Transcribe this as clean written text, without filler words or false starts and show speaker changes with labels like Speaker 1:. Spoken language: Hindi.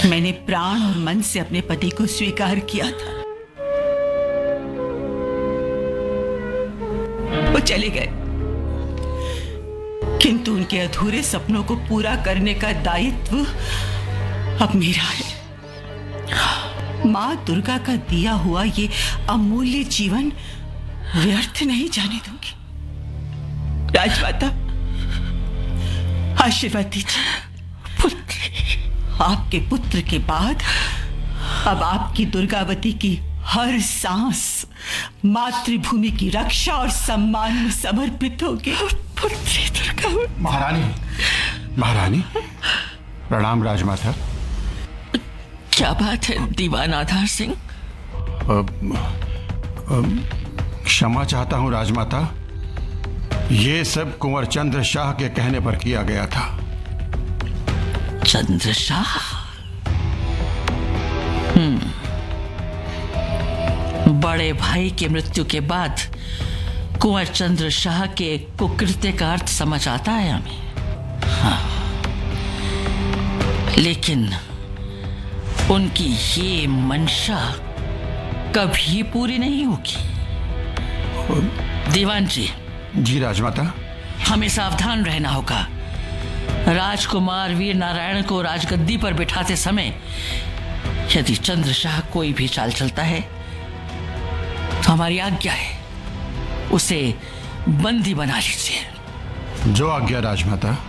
Speaker 1: मैंने प्राण और मन से अपने पति को स्वीकार किया था। वो चले गए, किंतु उनके अधूरे सपनों को पूरा करने का दायित्व अब मेरा है। मां दुर्गा का दिया हुआ ये अमूल्य जीवन व्यर्थ नहीं जाने दूंगी। राजमाता, आशीर्वाद दीजिए। पुत्र, आपके पुत्र के बाद अब आपकी दुर्गावती की हर सांस मातृभूमि की रक्षा और सम्मान में समर्पित होगी। पुत्री दुर्गा।
Speaker 2: महारानी प्रणाम। राजमाता।
Speaker 3: क्या बात है दीवान आधार सिंह?
Speaker 2: क्षमा चाहता हूं राजमाता, ये सब कुंवर चंद्र शाह के कहने पर किया गया था।
Speaker 3: चंद्र शाह? बड़े भाई की मृत्यु के बाद कुंवर चंद्र शाह के कुकृत्य का अर्थ समझ आता है हमें। हाँ। लेकिन उनकी ये मंशा कभी पूरी नहीं होगी। दीवान जी।
Speaker 2: जी राजमाता।
Speaker 3: हमें सावधान रहना होगा। राजकुमार वीर नारायण को राजगद्दी पर बिठाते समय यदि चंद्र शाह कोई भी चाल चलता है तो हमारी आज्ञा है उसे बंदी बना लीजिए।
Speaker 2: जो आज्ञा राजमाता।